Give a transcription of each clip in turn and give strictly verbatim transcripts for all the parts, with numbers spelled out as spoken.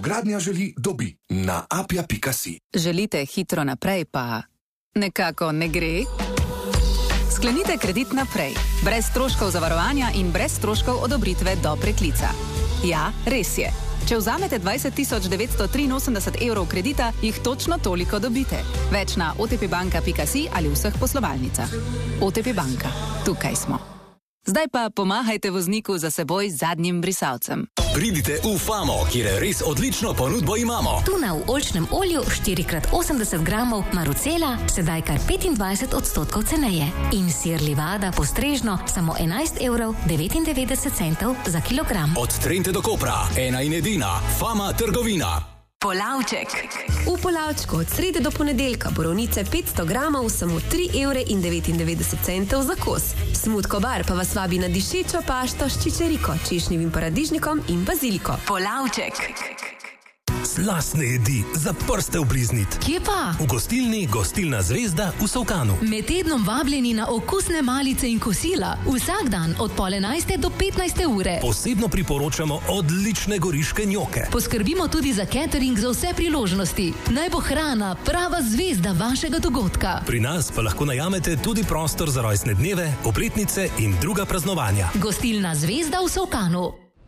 Novogradnja želi, dobi na apia pika si. Želite hitro naprej, pa nekako ne gre? Sklenite kredit naprej, brez stroškov zavarovanja in brez stroškov odobritve do preklica. Ja, res je. Če vzamete dvajset tisoč devetsto triinosemdeset evrov kredita, jih točno toliko dobite. Več na o te pe banka pika si ali vseh poslovalnicah. O te pe banka. Tukaj smo. Zdaj pa pomahajte vozniku za seboj z zadnjim brisalcem. Pridite v Famo, kjer res odlično ponudbo imamo. Tuna v oljčnem olju štiri krat osemdeset gramov marucela, sedaj kar petindvajset odstotkov ceneje. In sir livada postrežno, samo enajst evrov devetindevetdeset centov za kilogram. Od Trente do Kopra, ena in edina, Fama trgovina. Polavček. V Polavčku od srede do ponedeljka borovnice petsto gramov, samo tri evre in devetindevetdeset centov za kos. Smutko bar pa vas vabi na dišečo pašto s čičeriko, češnjevim paradižnikom in baziliko. Polavček. Slastne jedi za prste obliznit. Kje pa? V gostilni Gostilna Zvezda v Solkanu. Med tednom vabljeni na okusne malice in kosila. Vsak dan od pol enajste do petnajste ure. Posebno priporočamo odlične goriške njoke. Poskrbimo tudi za catering za vse priložnosti. Naj bo hrana prava zvezda vašega dogodka. Pri nas pa lahko najamete tudi prostor za rojstne dneve, obletnice in druga praznovanja. Gostilna Zvezda v Solkanu.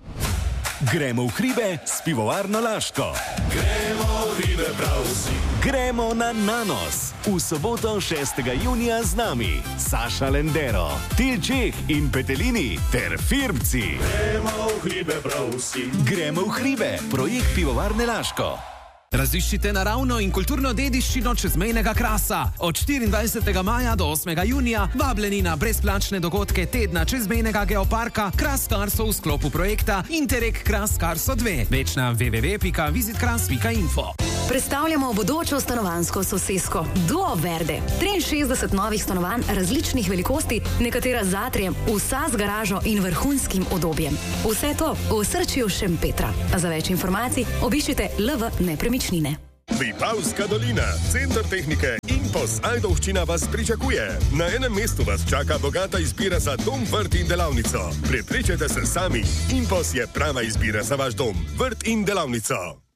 Gremo v hribe s pivovarno Laško. Gremo v hribe prav vsi. Gremo na Nanos. V soboto šestega junija z nami Saša Lendero, Tilčeh in Petelini ter Firbci. Gremo v hribe prav vsi. Gremo v hribe, projekt pivovarne Laško. Raziščite naravno in kulturno dediščino čezmejnega Krasa. Od štiriindvajsetega maja do osmega junija vabljeni na brezplačne dogodke tedna čezmejnega geoparka Kras Karso v sklopu projekta Interreg Kras Karso dve. Več na w w w pika visit kras pika info. Predstavljamo bodočo stanovanjsko sosesko Duo Verde. triinšestdeset novih stanovanj različnih velikosti, nekatera z atrijem, vsa z garažo in vrhunskim udobjem. Vse to v osrčju Šempetra. Za več informacij obiščite L V nepremičnine. Vipavska dolina, center tehnike Impos Ajdovščina vas pričakuje. Na enem mestu vas čaka bogata izbira za dom, vrt in delavnico. Prepričajte se sami, Impos je prava izbira za vaš dom, vrt in delavnico.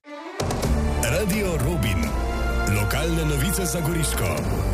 Radio Robin. Lokalne novice za Goriško.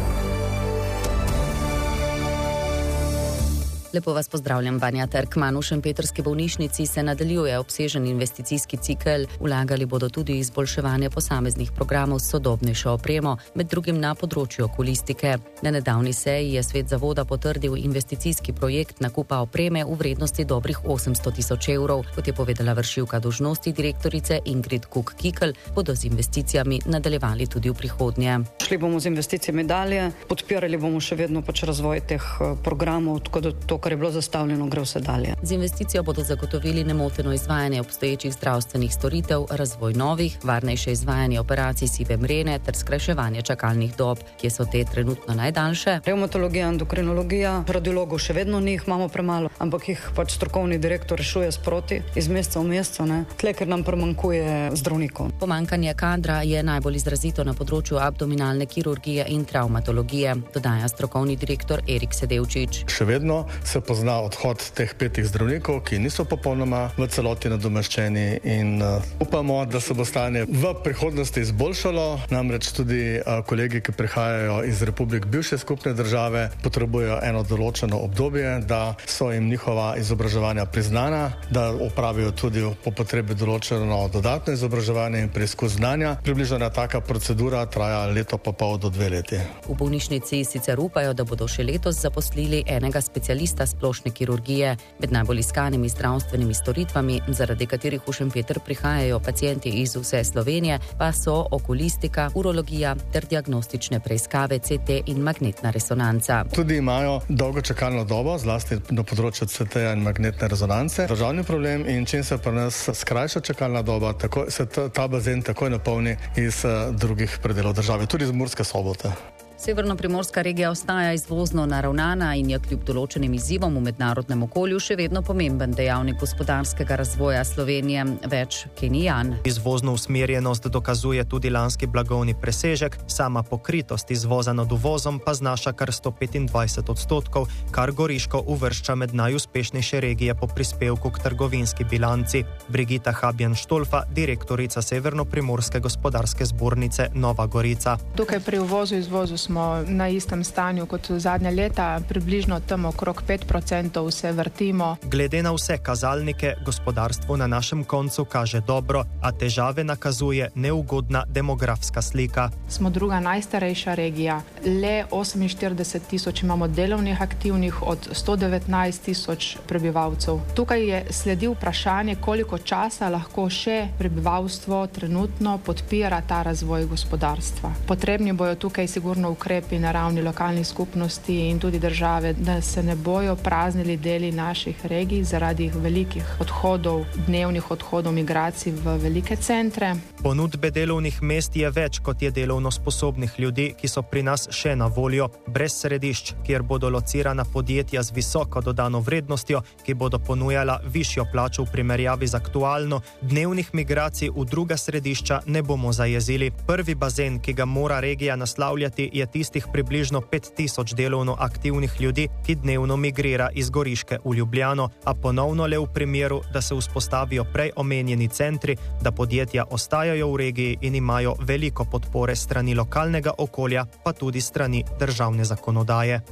Lepo vas pozdravljam, Vanja Terkman. V šempetrski bolnišnici se nadaljuje obsežen investicijski cikel. Vlagali bodo tudi izboljševanje posameznih programov s sodobnejšo opremo, med drugim na področju okulistike. Na nedavni seji je svet zavoda potrdil investicijski projekt nakupa opreme v vrednosti dobrih osemsto tisoč evrov. Kot je povedala vršilka dolžnosti direktorice Ingrid Kuk-Kikl, bodo z investicijami nadaljevali tudi v prihodnje. Šli bomo z investicijami dalje, podpirali bomo še vedno pač razvoj teh programov, tako da to, kar je bilo zastavljeno, gre vse dalje. Z investicijo bodo zagotovili nemoteno izvajanje obstoječih zdravstvenih storitev, razvoj novih, varnejše izvajanje operacij sive mrene ter skrajševanje čakalnih dob, kje so te trenutno najdaljše. Revmatologija, endokrinologija, radiologov še vedno ni, jih imamo premalo, ampak jih pač strokovni direktor rešuje sproti, iz meseca v meseca, ne, tle, ker nam premankuje zdravnikov. Pomankanje kadra je najbolj izrazito na področju abdominalne kirurgije in travmatologije, dodaja strokovni direktor Erik Sedevčič. Še vedno se pozna odhod teh petih zdravnikov, ki niso popolnoma v celoti nadomeščeni in uh, upamo, da se bo stanje v prihodnosti izboljšalo. Namreč tudi uh, kolegi, ki prihajajo iz republik bivše skupne države, potrebujejo eno določeno obdobje, da so jim njihova izobraževanja priznana, da opravijo tudi po potrebi določeno dodatno izobraževanje in preizkus znanja. Približno taka procedura traja leto pa pol do dve leti. V bolnišnici sicer upajo, da bodo še letos zaposlili enega specialista splošne kirurgije. Med najbolj iskanimi zdravstvenimi storitvami, zaradi katerih v Šempeter prihajajo pacienti iz vse Slovenije, pa so okulistika, urologija ter diagnostične preiskave C T in magnetna resonanca. Tudi imajo dolgo čakalno dobo, zlasti na področju C T-ja in magnetne rezonance. Državni problem in čim se pri nas skrajša čakalna doba, tako se ta, ta bazen takoj napolni iz uh, drugih predelov države, tudi iz Murske Sobote. Severno-primorska regija ostaja izvozno naravnana in je kljub določenim izzivom v mednarodnem okolju še vedno pomemben dejavnik gospodarskega razvoja Slovenije. Več Kenijan. Izvozno usmerjenost dokazuje tudi lanski blagovni presežek, sama pokritost izvoza nad uvozom pa znaša kar sto petindvajset odstotkov, kar Goriško uvršča med najuspešnejše regije po prispevku k trgovinski bilanci. Brigita Habjan-Štolfa, direktorica Severno-primorske gospodarske zbornice Nova Gorica. Tukaj pri uvozu izvozu smo na istem stanju kot zadnja leta, približno tam okrog pet procentov se vrtimo. Glede na vse kazalnike, gospodarstvo na našem koncu kaže dobro, a težave nakazuje neugodna demografska slika. Smo druga najstarejša regija, le oseminštirideset tisoč imamo delovnih aktivnih od sto devetnajst tisoč prebivalcev. Tukaj je sledi vprašanje, koliko časa lahko še prebivalstvo trenutno podpira ta razvoj gospodarstva. Potrebni bojo tukaj sigurno ukrepi na ravni lokalnih skupnosti in tudi države, da se ne bojo praznili deli naših regij zaradi velikih odhodov, dnevnih odhodov migracij v velike centre. Ponudbe delovnih mest je več, kot je delovno sposobnih ljudi, ki so pri nas še na voljo, brez središč, kjer bodo locirana podjetja z visoko dodano vrednostjo, ki bodo ponujala višjo plačo v primerjavi z aktualno, dnevnih migracij v druga središča ne bomo zajezili. Prvi bazen, ki ga mora regija naslavljati, je tistih približno pet tisoč delovno aktivnih ljudi, ki dnevno migrira iz Goriške v Ljubljano, a ponovno le v primeru, da se vzpostavijo prej omenjeni centri, da podjetja ostajajo v regiji in imajo veliko podpore strani lokalnega okolja, pa tudi strani državne zakonodaje.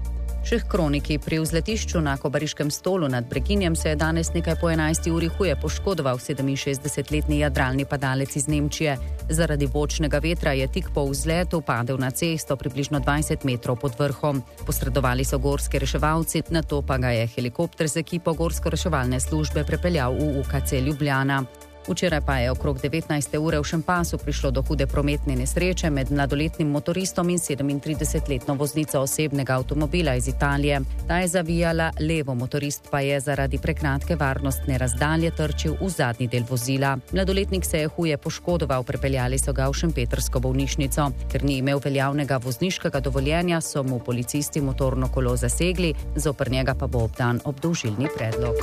Še k kroniki. Pri vzletišču na Kobariškem Stolu nad Breginjem se je danes nekaj po enajsti uri huje poškodoval sedeminšestdesetletni jadralni padalec iz Nemčije. Zaradi bočnega vetra je tik po vzletu padel na cesto približno dvajset metrov pod vrhom. Posredovali so gorski reševalci, nato pa ga je helikopter z ekipo gorsko-reševalne službe prepeljal v U K C Ljubljana. Včeraj pa je okrog devetnajste ure v Šempasu prišlo do hude prometne nesreče med mladoletnim motoristom in sedemintridesetletno voznico osebnega avtomobila iz Italije. Ta je zavijala levo, motorist pa je zaradi prekratke varnostne razdalje trčil v zadnji del vozila. Mladoletnik se je huje poškodoval, prepeljali so ga v šempetrsko bolnišnico. Ker ni imel veljavnega vozniškega dovoljenja, so mu policisti motorno kolo zasegli, zoper njega pa bo obdan obdolžilni predlog.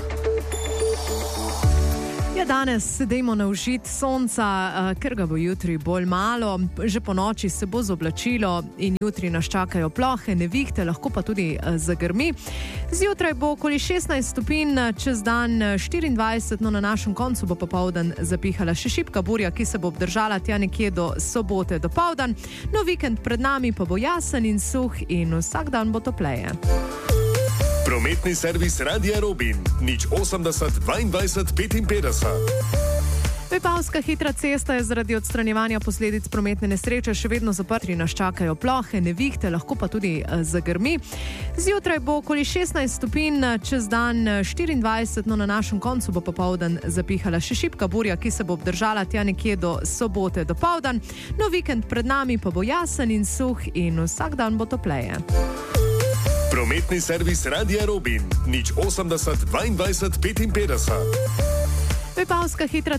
Ja, danes sedemo na užit sonca, ker ga bo jutri bolj malo. Že po noči se bo zoblačilo in jutri nas čakajo plohe, nevihte, lahko pa tudi zagrmi. Zjutraj bo okoli šestnajst stopinj, čez dan štiriindvajset, no na našem koncu bo popoldan zapihala še šibka burja, ki se bo obdržala tja nekje do sobote do povdan. No, vikend pred nami pa bo jasen in suh in vsak dan bo topleje. Prometni servis Radia Robin, nič osemdeset dvaindvajset petinpetdeset. Vipavska hitra cesta je zaradi odstranjevanja posledic prometne nesreče še vedno zaprta, nas čakajo plohe, nevihte, lahko pa tudi zagrmi. Zjutraj bo okoli šestnajst stopinj, čez dan štiriindvajset, no na našem koncu bo popoldan zapihala še šibka burja, ki se bo obdržala tja nekje do sobote do povdan. No, vikend pred nami pa bo jasen in suh in vsak dan bo topleje. Prometni servis Radia Robin, nič osemdeset dvaindvajset petinpetdeset. Vipavska hitra